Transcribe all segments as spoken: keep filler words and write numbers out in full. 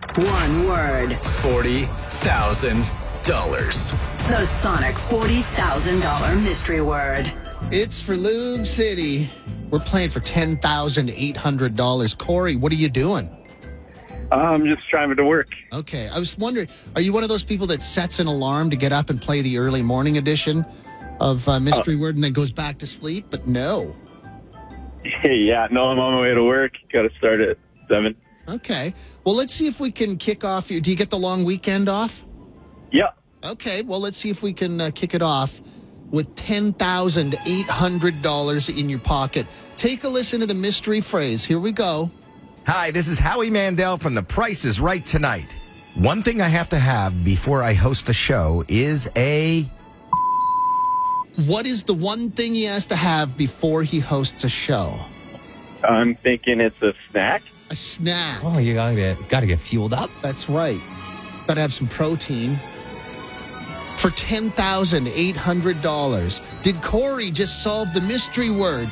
One word. forty thousand dollars. The Sonic forty thousand dollars mystery word. It's for Lube City. We're playing for ten thousand eight hundred dollars. Corey, what are you doing? I'm just driving to work. Okay, I was wondering, are you one of those people that sets an alarm to get up and play the early morning edition of uh, Mystery Oh. Word and then goes back to sleep? But no. Hey, yeah, no, I'm on my way to work. Got to start at seven. Okay. Well, let's see if we can kick off. your- Do you get the long weekend off? Yeah. Okay. Well, let's see if we can uh, kick it off with ten thousand eight hundred dollars in your pocket. Take a listen to the mystery phrase. Here we go. Hi, this is Howie Mandel from The Price is Right Tonight. One thing I have to have before I host the show is a... What is the one thing he has to have before he hosts a show? I'm thinking it's a snack. A snack. Oh, you gotta get, gotta get fueled up. That's right. Got to have some protein. For ten thousand eight hundred dollars, did Corey just solve the mystery word?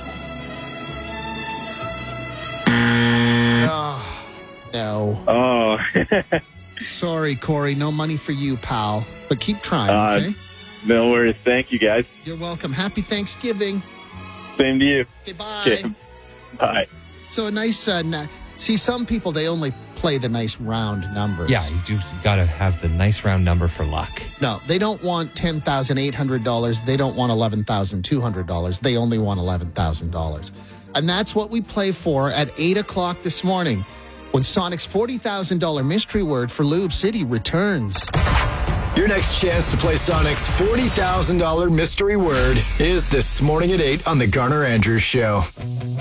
Oh, no. Oh, Sorry, Corey. No money for you, pal. But keep trying, Uh, okay? no worries. Thank you, guys. You're welcome. Happy Thanksgiving. Same to you. Okay, bye. Okay. Bye. So a nice, uh, na- see, some people, they only play the nice round numbers. Yeah, you just gotta have the nice round number for luck. No, they don't want ten thousand eight hundred dollars. They don't want eleven thousand two hundred dollars. They only want eleven thousand dollars. And that's what we play for at eight o'clock this morning when Sonic's forty thousand dollars mystery word for Lube City returns. Your next chance to play Sonic's forty thousand dollars mystery word is this morning at eight on The Garner Andrews Show.